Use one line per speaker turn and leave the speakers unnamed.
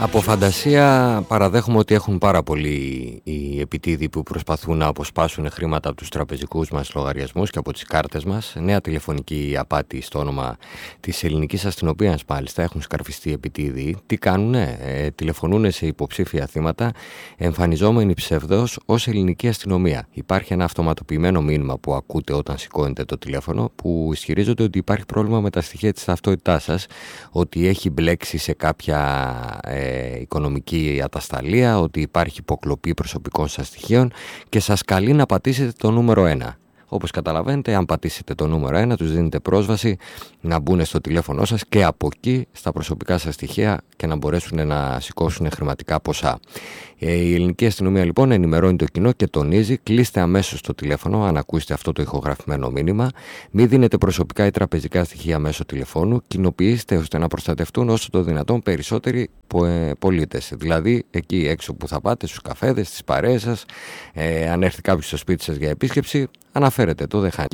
Από φαντασία παραδέχομαι ότι έχουν πάρα πολλοί οι επιτίδιοι που προσπαθούν να αποσπάσουν χρήματα από τους τραπεζικούς μας λογαριασμούς και από τις κάρτες μας. Νέα τηλεφωνική απάτη στο όνομα της ελληνικής αστυνομίας μάλιστα έχουν σκαρφιστεί επιτίδιοι. Τι κάνουνε? Τηλεφωνούνε σε υποψήφια θύματα εμφανιζόμενοι ψευδώς ως ελληνική αστυνομία. Υπάρχει ένα αυτοματοποιημένο μήνυμα που ακούτε όταν σηκώνετε το τηλέφωνο που ισχυρίζονται ότι υπάρχει πρόβλημα με τα στοιχεία της ταυτότητάς σας, ότι έχει μπλέξει σε κάποια οικονομική ατασταλία, ότι υπάρχει υποκλοπή προσωπικών σας στοιχείων και σας καλεί να πατήσετε το νούμερο 1. Όπως καταλαβαίνετε, αν πατήσετε το νούμερο 1, τους δίνετε πρόσβαση να μπουν στο τηλέφωνο σας και από εκεί στα προσωπικά σας στοιχεία και να μπορέσουν να σηκώσουν χρηματικά ποσά. Η ελληνική αστυνομία λοιπόν ενημερώνει το κοινό και τονίζει: κλείστε αμέσως το τηλέφωνο αν ακούσετε αυτό το ηχογραφημένο μήνυμα, μην δίνετε προσωπικά ή τραπεζικά στοιχεία μέσω τηλεφώνου, κοινοποιήστε ώστε να προστατευτούν όσο το δυνατόν περισσότεροι πολίτες. Δηλαδή εκεί έξω που θα πάτε, στους καφέδες, στις παρέες σας, αν έρθει κάποιος στο σπίτι σας για επίσκεψη, αναφέρετε το, δεν χάνει.